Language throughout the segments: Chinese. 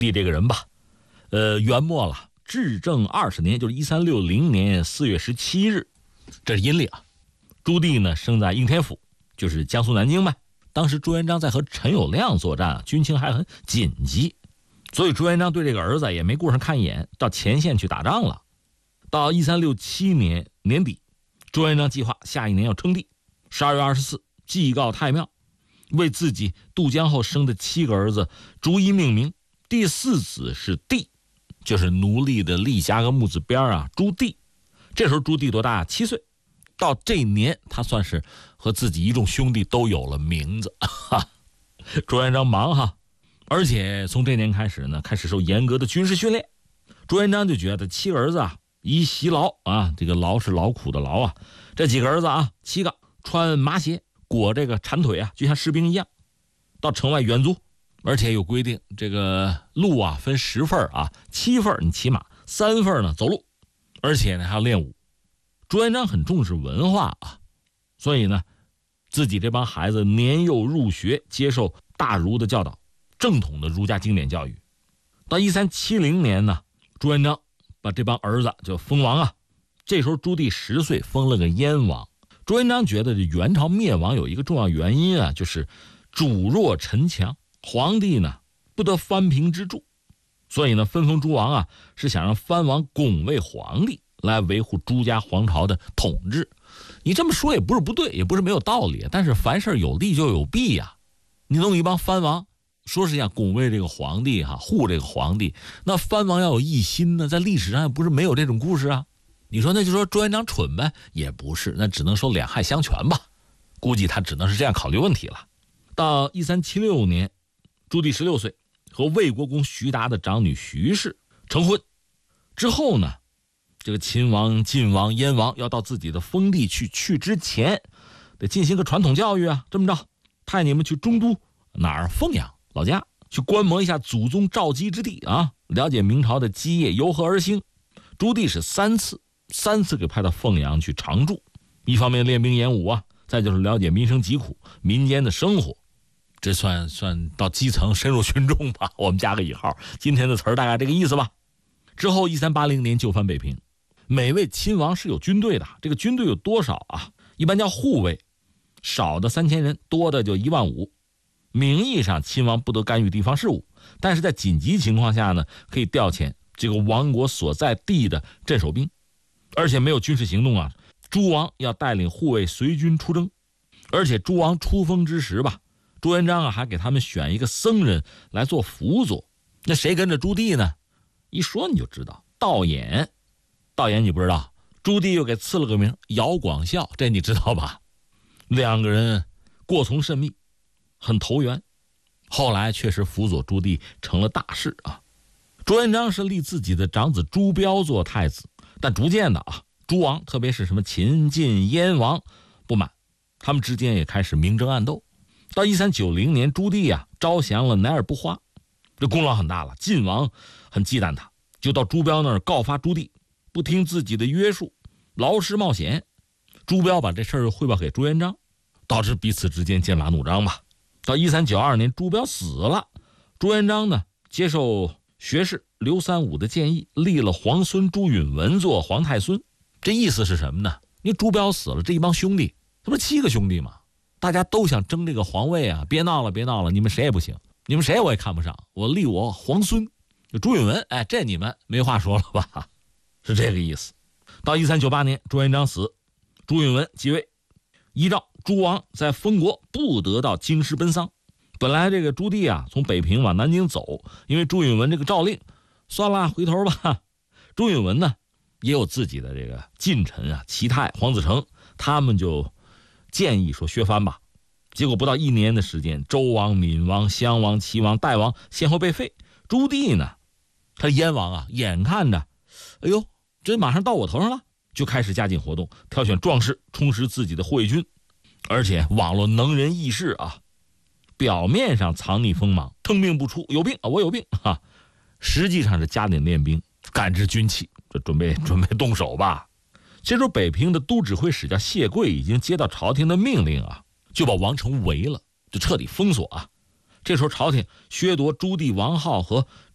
帝这个人吧，元末了，至正20年，就是1360年4月17日，这是阴历啊。朱棣呢生在应天府，就是江苏南京呗。当时朱元璋在和陈友谅作战啊，军情还很紧急，所以朱元璋对这个儿子也没顾上看一眼，到前线去打仗了。到1367年年底，朱元璋计划下一年要称帝。12月24祭告太庙，为自己渡江后生的7个儿子逐一命名。第4子是帝，就是奴隶的隶加个木字边啊，朱棣。这时候朱棣多大？7岁。到这一年，他算是和自己一众兄弟都有了名字。朱元璋忙哈，而且从这年开始呢，开始受严格的军事训练。朱元璋就觉得7个儿子啊，一袭劳啊，这个劳是劳苦的劳啊，这几个儿子啊，7个穿麻鞋，裹这个缠腿啊，就像士兵一样，到城外远足。而且有规定，这个路啊分10份啊，7份你骑马，3份呢走路，而且呢还要练武。朱元璋很重视文化啊，所以呢，自己这帮孩子年幼入学，接受大儒的教导，正统的儒家经典教育。到1370年呢，朱元璋把这帮儿子就封王啊。这时候朱棣10岁，封了个燕王。朱元璋觉得这元朝灭亡有一个重要原因啊，就是主弱臣强，皇帝呢不得藩平之助，所以呢分封诸王啊，是想让藩王拱卫皇帝，来维护朱家皇朝的统治。你这么说也不是不对，也不是没有道理，但是凡事有利就有弊呀。你弄一帮藩王，说是想拱卫这个皇帝哈，护这个皇帝，那藩王要有异心呢，在历史上也不是没有这种故事啊。你说那就说朱元璋蠢呗，也不是，那只能说两害相权吧。估计他只能是这样考虑问题了。到1376年，朱棣16岁，和魏国公徐达的长女徐氏成婚之后呢，这个秦王、晋王、燕王要到自己的封地去之前，得进行个传统教育啊。这么着，派你们去中都哪儿凤阳老家，去观摩一下祖宗肇基之地啊，了解明朝的基业由何而兴。朱棣是3次给派到凤阳去常住，一方面练兵演武啊，再就是了解民生疾苦、民间的生活。这算到基层深入群众吧，我们加个引号，今天的词儿大概这个意思吧。之后1380年就藩北平，每位亲王是有军队的，这个军队有多少啊？一般叫护卫，少的3000人，多的就15000。名义上亲王不得干预地方事务，但是在紧急情况下呢，可以调遣这个王国所在地的镇守兵，而且没有军事行动啊，诸王要带领护卫随军出征。而且诸王出封之时吧，朱元璋啊还给他们选一个僧人来做辅佐。那谁跟着朱棣呢？一说你就知道，道衍你不知道，朱棣又给赐了个名姚广孝，这你知道吧？两个人过从甚密，很投缘，后来确实辅佐朱棣成了大事啊。朱元璋是立自己的长子朱标做太子，但逐渐的啊，诸王特别是什么秦、晋、燕王不满，他们之间也开始明争暗斗。到1390年，朱棣啊招降了乃尔不花，这功劳很大了。晋王很忌惮他，就到朱标那儿告发朱棣不听自己的约束，劳师冒险。朱标把这事儿汇报给朱元璋，导致彼此之间剑拔弩张吧。到1392年，朱标死了，朱元璋呢接受学士刘三五的建议，立了皇孙朱允文做皇太孙。这意思是什么呢？因为朱标死了，这一帮兄弟，这不是7个兄弟吗？大家都想争这个皇位啊！别闹了，你们谁也不行，你们谁我也看不上，我立我皇孙朱允文，哎，这你们没话说了吧？是这个意思。到1398年，朱元璋死，朱允文继位，依照诸王在封国不得到京师奔丧。本来这个朱棣啊从北平往南京走，因为朱允文这个诏令，算了，回头吧。朱允文呢也有自己的这个近臣啊，齐泰、黄子成，他们就建议说削藩吧。结果不到1年的时间，周王、闵王、襄王、齐王、代王先后被废。朱棣呢，他燕王啊，眼看着，哎呦，这马上到我头上了，就开始加紧活动，挑选壮士充实自己的护卫军，而且网络能人异士啊，表面上藏匿锋芒，称病不出，有病啊，我有病啊，实际上是加紧练兵，感知军气，这准备动手吧。这时候北平的都指挥使叫谢贵已经接到朝廷的命令啊，就把王城围了，就彻底封锁啊。这时候朝廷削夺朱棣王号和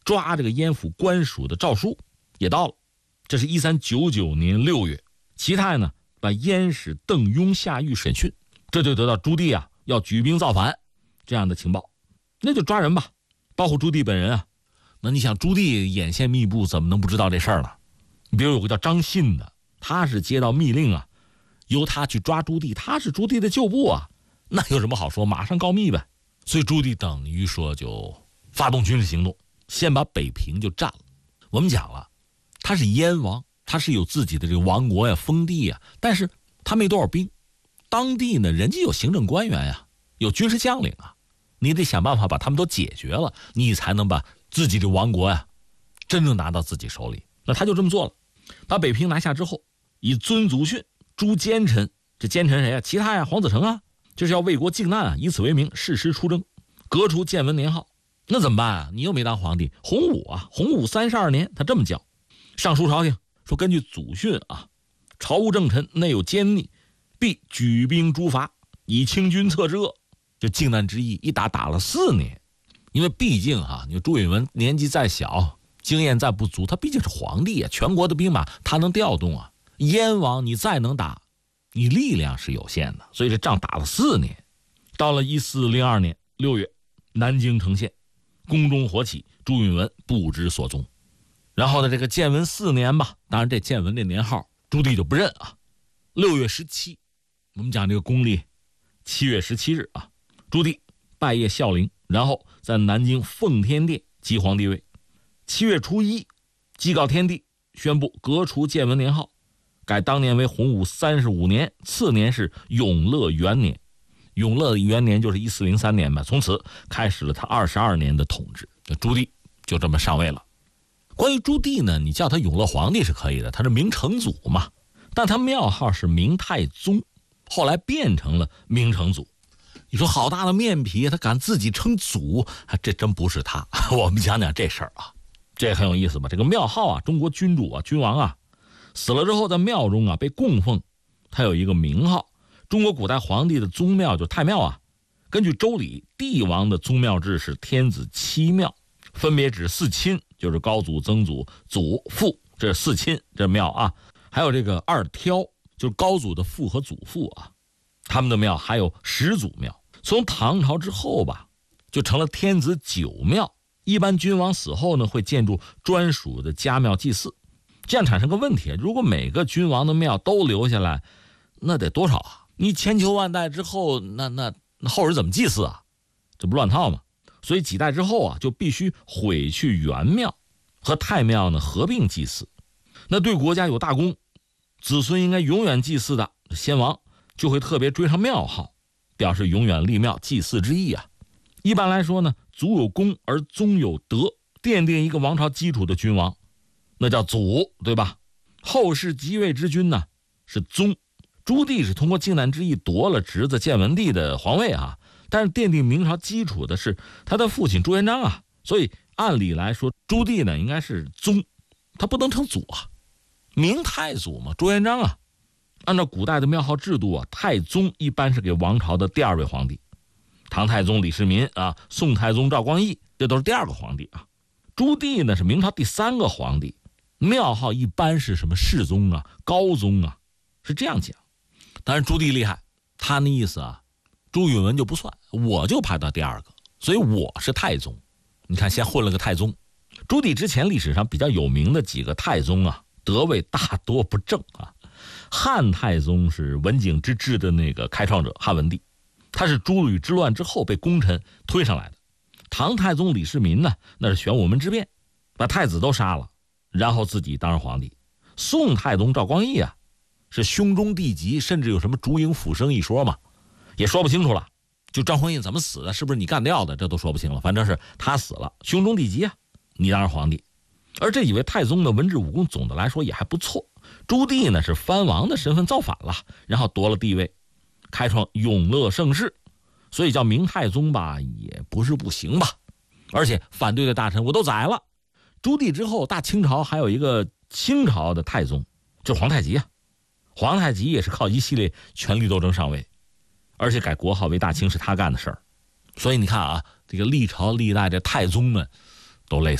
抓这个燕府官署的诏书也到了，这是1399年6月。齐泰呢把燕使邓雍下狱审讯，这就得到朱棣啊要举兵造反这样的情报，那就抓人吧，包括朱棣本人啊。那你想朱棣眼线密布，怎么能不知道这事儿呢？比如有个叫张信的，他是接到密令啊，由他去抓朱棣，他是朱棣的旧部啊，那有什么好说，马上告密呗。所以朱棣等于说就发动军事行动，先把北平就占了。我们讲了，他是燕王，他是有自己的这个王国呀、封地呀，但是他没多少兵。当地呢，人家有行政官员呀，有军事将领啊，你得想办法把他们都解决了，你才能把自己的王国呀真正拿到自己手里。那他就这么做了，把北平拿下之后，以尊祖训、诛奸臣，这奸臣谁啊？齐泰啊，黄子成啊，就是要为国靖难啊，以此为名誓师出征，革除建文年号。那怎么办啊？你又没当皇帝。洪武啊，洪武32年，他这么叫，上书朝廷说，根据祖训啊，朝务政臣内有奸逆，必举兵诛伐，以清君侧之恶。这靖难之役一打了4年，因为毕竟啊，你朱允炆年纪再小，经验再不足，他毕竟是皇帝啊，全国的兵马他能调动啊。燕王你再能打，你力量是有限的，所以这仗打了4年。到了1402年6月，南京城陷，宫中火起，朱允炆不知所踪。然后呢，这个建文4年吧，当然这建文这年号朱棣就不认啊。6月17，我们讲这个公历7月17日啊，朱棣拜谒孝陵，然后在南京奉天殿即皇帝位。7月初1，祭告天地，宣布革除建文年号，改当年为洪武35年，次年是永乐元年。永乐元年就是1403年吧，从此开始了他22年的统治。朱棣就这么上位了。关于朱棣呢，你叫他永乐皇帝是可以的，他是明成祖嘛，但他庙号是明太宗，后来变成了明成祖。你说好大的面皮，他敢自己称祖，这真不是他。我们讲讲这事儿啊，这很有意思吧？这个庙号啊，中国君主啊、君王啊，死了之后在庙中啊被供奉，他有一个名号。中国古代皇帝的宗庙就是太庙啊，根据周礼，帝王的宗庙制是天子7庙，分别指4亲，就是高祖、曾祖、祖父，这4亲这庙啊，还有这个2挑，就是高祖的父和祖父啊，他们的庙，还有始祖庙。从唐朝之后吧，就成了天子9庙。一般君王死后呢，会建筑专属的家庙祭祀。这样产生个问题，如果每个君王的庙都留下来，那得多少啊？你千秋万代之后，那后人怎么祭祀啊？这不乱套吗？所以几代之后啊，就必须毁去元庙，和太庙呢合并祭祀。那对国家有大功，子孙应该永远祭祀的先王，就会特别追上庙号，表示永远立庙祭祀之意啊。一般来说呢，祖有功而宗有德，奠定一个王朝基础的君王，那叫祖，对吧？后世即位之君呢是宗。朱棣是通过靖难之役夺了侄子建文帝的皇位啊，但是奠定明朝基础的是他的父亲朱元璋啊，所以按理来说朱棣呢应该是宗，他不能称祖啊。明太祖嘛，朱元璋啊，按照古代的庙号制度啊，太宗一般是给王朝的第2位皇帝，唐太宗李世民啊，宋太宗赵光义，这都是第2个皇帝啊。朱棣呢是明朝第3个皇帝，庙号一般是什么世宗啊、高宗啊，是这样讲。当然朱棣厉害，他那意思啊，朱允炆就不算，我就排到第2个，所以我是太宗。你看先混了个太宗。朱棣之前历史上比较有名的几个太宗啊，德位大多不正啊。汉太宗是文景之治的那个开创者，汉文帝，他是诸吕之乱之后被功臣推上来的。唐太宗李世民呢，那是玄武门之变，把太子都杀了，然后自己当上皇帝。宋太宗赵光义啊，是兄终弟及，甚至有什么烛影斧声一说嘛，也说不清楚了。就张匡胤怎么死的，是不是你干掉的，这都说不清了。反正是他死了，兄终弟及啊，你当上皇帝。而这几位太宗的文治武功总的来说也还不错。朱棣呢是藩王的身份造反了，然后夺了帝位，开创永乐盛世，所以叫明太宗吧，也不是不行吧。而且反对的大臣我都宰了。朱棣之后，大清朝还有一个清朝的太宗，就是皇太极啊。皇太极也是靠一系列权力斗争上位，而且改国号为大清是他干的事儿。所以你看啊，这个历朝历代的太宗们都类似。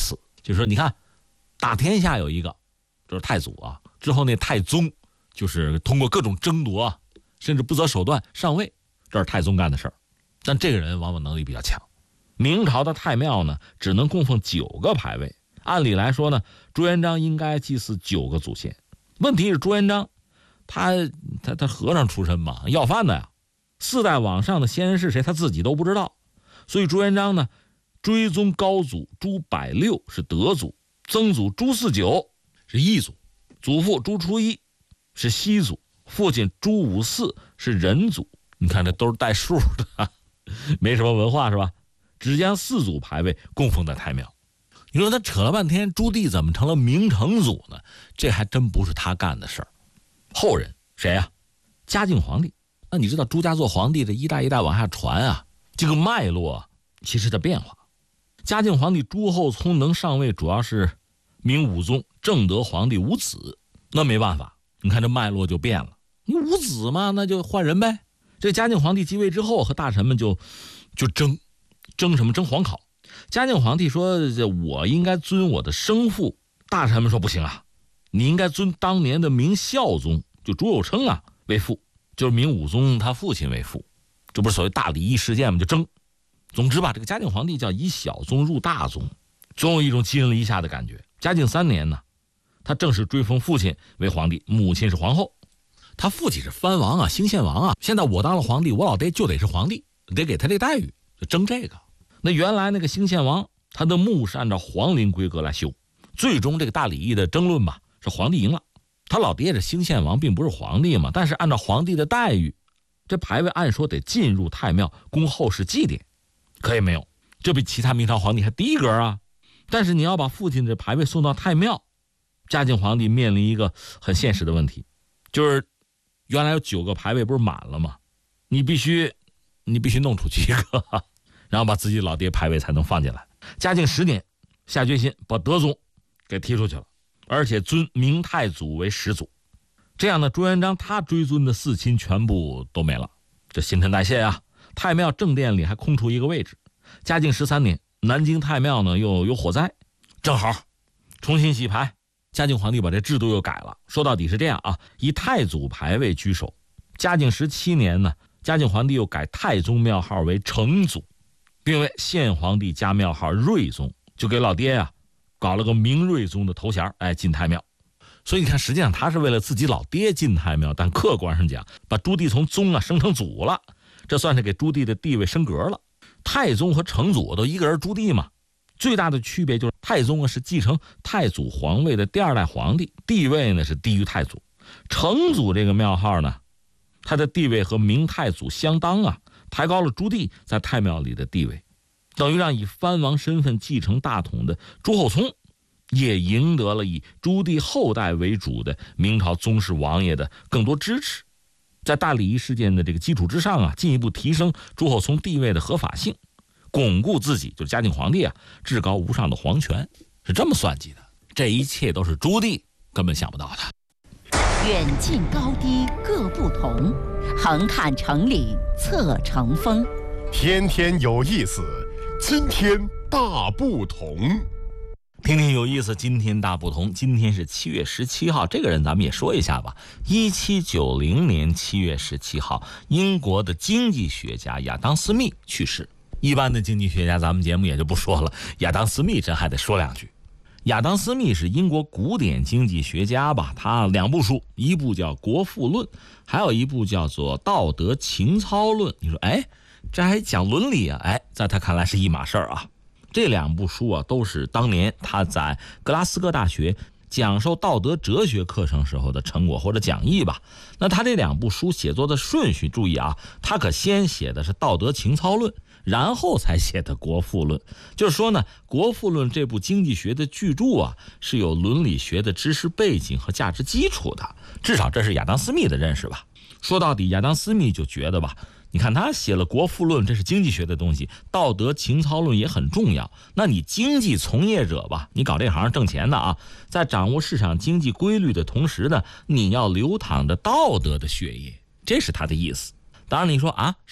就是说你看打天下有一个就是太祖啊，之后那太宗就是通过各种争夺啊，甚至不择手段上位，这是太宗干的事儿。但这个人往往能力比较强。明朝的太庙呢，只能供奉9个牌位。按理来说呢，朱元璋应该祭祀9个祖先。问题是朱元璋，他和尚出身嘛，要饭的呀，4代往上的先人是谁，他自己都不知道。所以朱元璋呢，追宗高祖朱百六是德祖，曾祖朱四九是义祖，祖父朱初一是熹祖，父亲朱五四是仁祖。你看这都是带数的，没什么文化是吧？只将4组牌位供奉在太庙。你说他扯了半天，朱棣怎么成了明成祖呢？这还真不是他干的事儿。后人谁呀？嘉靖皇帝。那你知道朱家做皇帝这一代一代往下传啊，这个脉络其实的变化。嘉靖皇帝朱厚熜能上位，主要是明武宗正德皇帝无子，那没办法，你看这脉络就变了。你无子嘛，那就换人呗。这嘉靖皇帝继位之后，和大臣们就争什么？争皇考。嘉靖皇帝说我应该尊我的生父，大臣们说不行啊，你应该尊当年的明孝宗就朱佑樘啊为父，就是明武宗他父亲为父。这不是所谓大礼义事件吗？就争。总之吧，这个嘉靖皇帝叫以小宗入大宗，总有一种寄人篱下的感觉。嘉靖3年呢，他正式追封父亲为皇帝，母亲是皇后。他父亲是藩王啊，兴献王啊。现在我当了皇帝，我老爹就得是皇帝，得给他这待遇，就争这个。那原来那个兴献王，他的墓是按照皇陵规格来修，最终这个大礼义的争论吧，是皇帝赢了。他老爹是兴献王，并不是皇帝嘛，但是按照皇帝的待遇，这牌位按说得进入太庙供后世祭奠，可以没有，这比其他明朝皇帝还低一格啊。但是你要把父亲这牌位送到太庙，嘉靖皇帝面临一个很现实的问题，就是原来有9个牌位不是满了吗？你必须弄出去一个，然后把自己老爹牌位才能放进来。嘉靖10年下决心把德宗给踢出去了，而且尊明太祖为始祖。这样呢，朱元璋他追尊的4亲全部都没了，这新陈代谢啊。太庙正殿里还空出一个位置。嘉靖13年南京太庙呢又有火灾，正好重新洗牌。嘉靖皇帝把这制度又改了，说到底是这样啊，以太祖牌位居首。嘉靖17年呢，嘉靖皇帝又改太宗庙号为成祖，并为现皇帝加庙号睿宗，就给老爹啊搞了个明睿宗的头衔，进太庙。所以你看，实际上他是为了自己老爹进太庙，但客观上讲，把朱棣从宗啊升成祖了，这算是给朱棣的地位升格了。太宗和成祖都一个人朱棣嘛，最大的区别就是太宗啊是继承太祖皇位的第2代皇帝，地位呢是低于太祖。成祖这个庙号呢，他的地位和明太祖相当啊，抬高了朱棣在太庙里的地位，等于让以藩王身份继承大统的朱厚熜也赢得了以朱棣后代为主的明朝宗室王爷的更多支持。在大礼仪事件的这个基础之上啊，进一步提升朱厚熜地位的合法性，巩固自己就是嘉靖皇帝啊至高无上的皇权，是这么算计的。这一切都是朱棣根本想不到的。 远近高低各不同，横看成岭侧成峰。 天天有意思，今天大不同。 听听有意思，今天大不同。今天是7月17号，这个人咱们也说一下吧。1790年7月17号，英国的经济学家亚当·斯密去世。一般的经济学家咱们节目也就不说了，亚当·斯密真还得说两句。亚当·斯密是英国古典经济学家吧，他2部书，一部叫《国富论》，还有一部叫做《道德情操论》。你说这还讲伦理啊？在他看来是一码事儿啊。这2部书啊，都是当年他在格拉斯哥大学讲授道德哲学课程时候的成果或者讲义吧。那他这2部书写作的顺序，注意啊，他可先写的是《道德情操论》，然后才写的《国富论》。就是说呢，《国富论》这部经济学的巨著啊，是有伦理学的知识背景和价值基础的，至少这是亚当·斯密的认识吧。说到底，亚当·斯密就觉得吧，你看他写了《国富论》，这是经济学的东西，《道德情操论》也很重要。那你经济从业者吧，你搞这行挣钱的啊，在掌握市场经济规律的同时呢，你要流淌着道德的血液，这是他的意思。当然你说啊，是吗？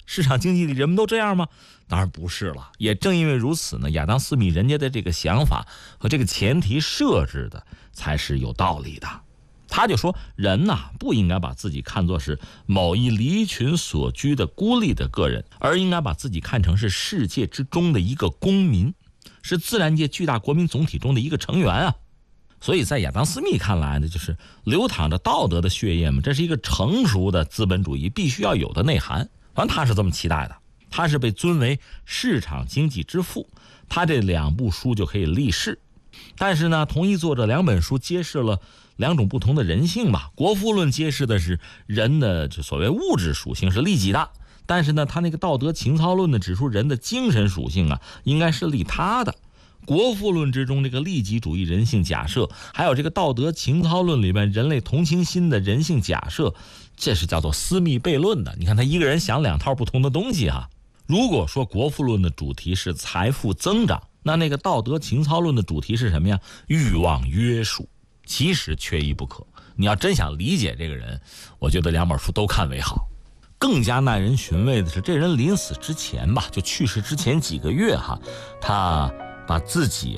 市场经济里人们都这样吗？当然不是了。也正因为如此呢，亚当·斯密人家的这个想法和这个前提设置的才是有道理的。他就说，人呐，不应该把自己看作是某一离群所居的孤立的个人，而应该把自己看成是世界之中的一个公民，是自然界巨大国民总体中的一个成员啊。所以在亚当·斯密看来呢，就是流淌着道德的血液嘛，这是一个成熟的资本主义必须要有的内涵。反正他是这么期待的，他是被尊为市场经济之父，他这2部书就可以立世。但是呢，同一作者2本书揭示了2种不同的人性吧。国富论揭示的是人的所谓物质属性是利己的，但是呢，他那个道德情操论呢，指出人的精神属性啊，应该是利他的。国富论之中这个利己主义人性假设，还有这个道德情操论里边人类同情心的人性假设，这是叫做斯密悖论的。你看他一个人想2套不同的东西啊。如果说国富论的主题是财富增长，那个道德情操论的主题是什么呀？欲望约束。其实缺一不可。你要真想理解这个人，我觉得2本书都看为好。更加耐人寻味的是，这人临死之前吧，就去世之前几个月哈，他把自己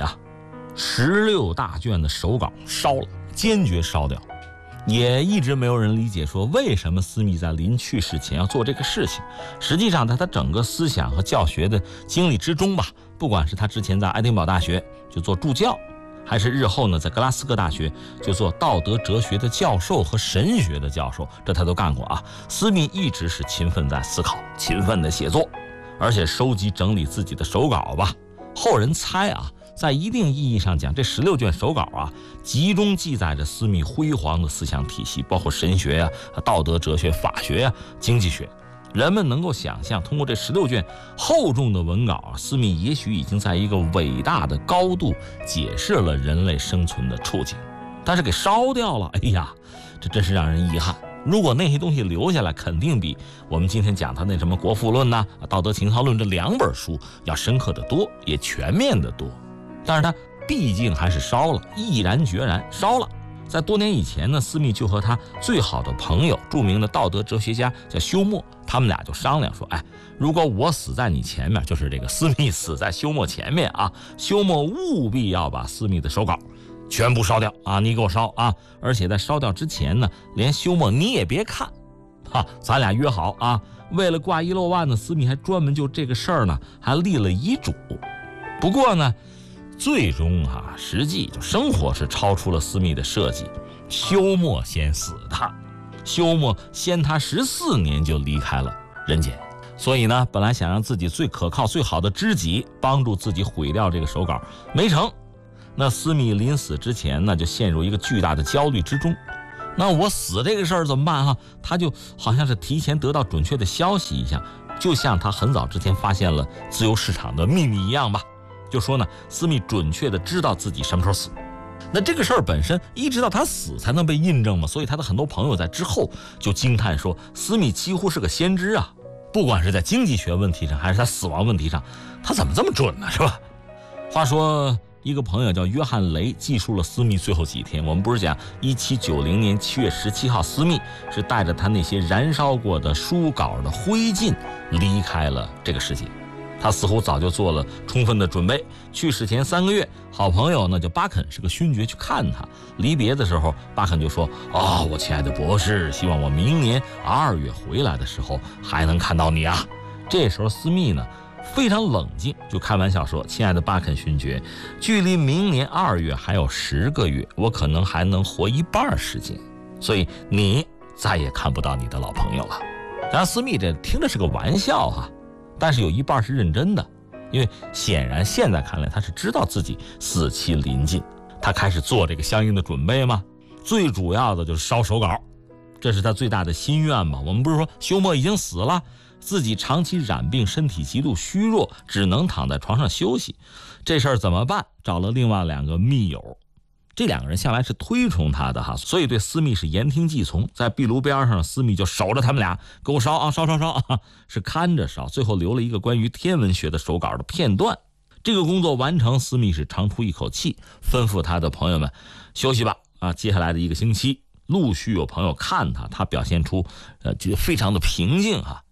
16大卷的手稿烧了，坚决烧掉。也一直没有人理解说为什么斯密在临去世前要做这个事情。实际上在他整个思想和教学的经历之中吧，不管是他之前在爱丁堡大学就做助教，还是日后呢在格拉斯哥大学就做道德哲学的教授和神学的教授，这他都干过啊。斯密一直是勤奋在思考，勤奋的写作，而且收集整理自己的手稿吧。后人猜在一定意义上讲，这16卷手稿集中记载着斯密辉煌的思想体系，包括神学道德哲学、法学经济学。人们能够想象，通过这16卷厚重的文稿，斯密也许已经在一个伟大的高度解释了人类生存的处境，但是给烧掉了。哎呀，这真是让人遗憾。如果那些东西留下来，肯定比我们今天讲他那什么国富论道德情操论这2本书要深刻的多，也全面的多。但是他毕竟还是烧了，毅然决然烧了。在多年以前呢，斯密就和他最好的朋友，著名的道德哲学家叫休谟，他们俩就商量说，如果我死在你前面，就是这个斯密死在休谟前面休谟务必要把斯密的手稿全部烧掉你给我烧而且在烧掉之前呢，连休谟你也别看咱俩约好为了挂1漏万呢，斯密还专门就这个事儿呢还立了遗嘱。不过呢，最终实际就生活是超出了斯密的设计，休谟先死的，休谟先他14年就离开了人间。所以呢，本来想让自己最可靠最好的知己帮助自己毁掉这个手稿，没成。那斯密临死之前呢，就陷入一个巨大的焦虑之中。那我死这个事儿怎么办他就好像是提前得到准确的消息一样，就像他很早之前发现了自由市场的秘密一样吧。就说呢，斯密准确的知道自己什么时候死。那这个事儿本身一直到他死才能被印证嘛，所以他的很多朋友在之后就惊叹说，斯密几乎是个先知不管是在经济学问题上还是他死亡问题上，他怎么这么准呢，是吧？话说一个朋友叫约翰雷记述了斯密最后几天。我们不是讲1790年7月17号，斯密是带着他那些燃烧过的书稿的灰烬离开了这个世界。他似乎早就做了充分的准备。去世前3个月，好朋友呢就巴肯是个勋爵去看他。离别的时候，巴肯就说：“我亲爱的博士，希望我明年2月回来的时候还能看到你啊。”这时候斯密呢非常冷静，就开玩笑说：“亲爱的巴肯勋爵，距离明年2月还有10个月，我可能还能活一半时间，所以你再也看不到你的老朋友了。”当然，斯密这听着是个玩笑但是有一半是认真的，因为显然现在看来他是知道自己死期临近，他开始做这个相应的准备嘛。最主要的就是烧手稿，这是他最大的心愿嘛。我们不是说休谟已经死了，自己长期染病，身体极度虚弱，只能躺在床上休息。这事儿怎么办？找了另外2个密友，这2个人向来是推崇他的所以对斯密是言听计从。在壁炉边上，斯密就守着他们俩，给我烧烧，是看着烧。最后留了一个关于天文学的手稿的片段。这个工作完成，斯密是长出一口气，吩咐他的朋友们休息吧接下来的1个星期，陆续有朋友看他，他表现出非常的平静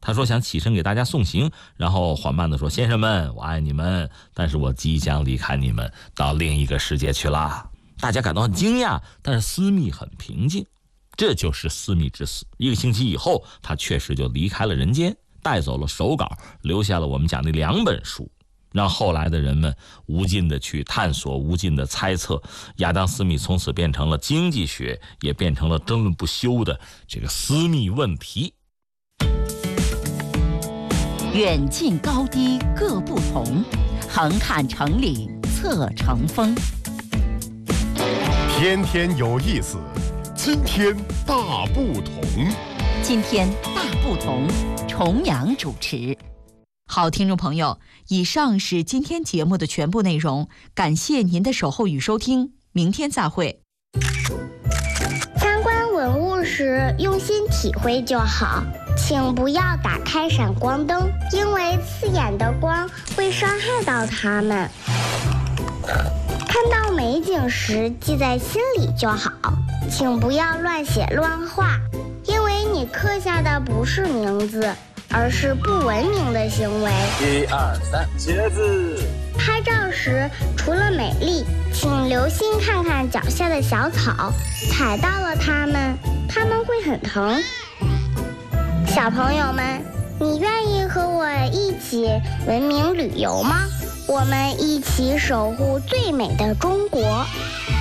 他说想起身给大家送行，然后缓慢地说：“先生们，我爱你们，但是我即将离开你们，到另一个世界去了。”大家感到很惊讶，但是司密很平静。这就是司密之死。1个星期以后，他确实就离开了人间，带走了手稿，留下了我们讲的2本书，让后来的人们无尽的去探索，无尽的猜测。亚当·斯密从此变成了经济学，也变成了争论不休的这个私密问题。 远近高低各不同，横看成岭侧成峰。 天天有意思，今天大不同。 今天大不同，重阳主持。 好，听众朋友，以上是今天节目的全部内容，感谢您的守候与收听，明天再会。 参观文物时用心体会就好，请不要打开闪光灯，因为刺眼的光会伤害到它们。看到美景时记在心里就好，请不要乱写乱画，因为你刻下的不是名字，而是不文明的行为。 1、2、3，茄子。 拍照时除了美丽，请留心看看脚下的小草，踩到了它们会很疼。小朋友们，你愿意和我一起文明旅游吗？我们一起守护最美的中国。